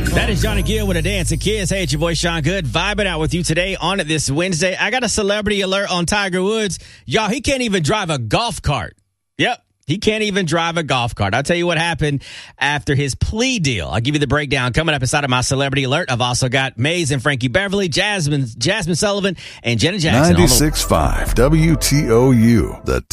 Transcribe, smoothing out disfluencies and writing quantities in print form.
That is Johnny Gill with a Dancing Kids. Hey, it's your boy Sean Good, vibing out with you today on this Wednesday. I got a celebrity alert on Tiger Woods. Y'all, he can't even drive a golf cart. Yep. He can't even drive a golf cart. I'll tell you what happened after his plea deal. I'll give you the breakdown coming up inside of my celebrity alert. I've also got Maze and Frankie Beverly, Jasmine Sullivan, and Jenna Jackson. 96.5 WTOU, the